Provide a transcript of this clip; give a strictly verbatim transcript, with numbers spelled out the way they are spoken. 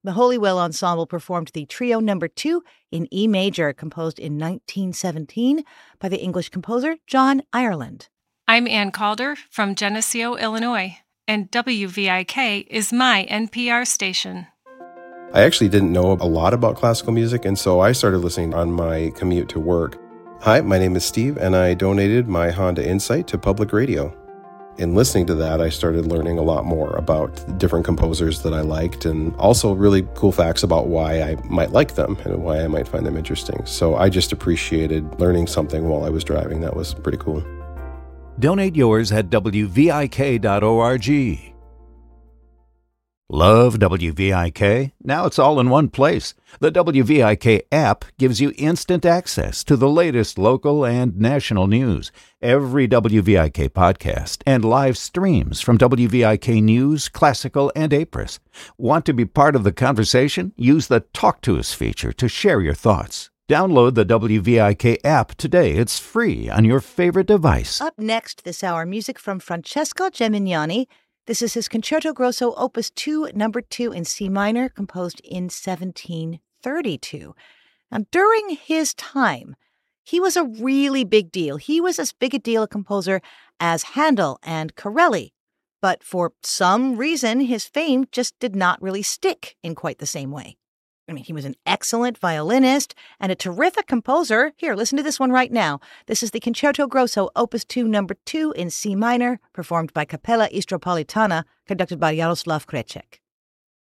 The Holywell Ensemble performed the Trio Number Two in E major, composed in nineteen seventeen by the English composer John Ireland. I'm Ann Calder from Geneseo, Illinois, and W V I K is my N P R station. I actually didn't know a lot about classical music, and so I started listening on my commute to work. Hi, my name is Steve, and I donated my Honda Insight to public radio. In listening to that, I started learning a lot more about different composers that I liked, and also really cool facts about why I might like them and why I might find them interesting. So I just appreciated learning something while I was driving. That was pretty cool. Donate yours at W V I K dot org. Love W V I K? Now it's all in one place. The W V I K app gives you instant access to the latest local and national news, every W V I K podcast, and live streams from W V I K News, Classical, and Apris. Want to be part of the conversation? Use the Talk to Us feature to share your thoughts. Download the W V I K app today. It's free on your favorite device. Up next this hour, music from Francesco Gemignani. This is his Concerto Grosso Opus two, number two in C minor, composed in seventeen thirty-two. Now, during his time, he was a really big deal. He was as big a deal a composer as Handel and Corelli. But for some reason, his fame just did not really stick in quite the same way. I mean, he was an excellent violinist and a terrific composer. Here, listen to this one right now. This is the Concerto Grosso Opus two, number two in C minor, performed by Capella Istropolitana, conducted by Jaroslav Kreček.